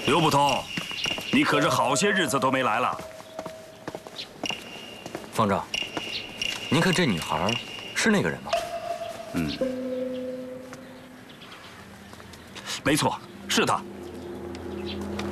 刘捕头，你可是好些日子都没来了。 方丈，您看这女孩是那个人吗？ 没错，是她。